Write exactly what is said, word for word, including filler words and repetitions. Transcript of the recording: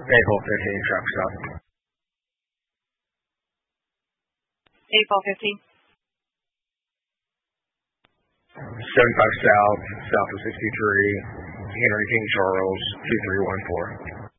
eight four fifteen, traffic stop. eight four fifteen. seventy-five South, south of sixty-three, Henry King Charles, two three one four.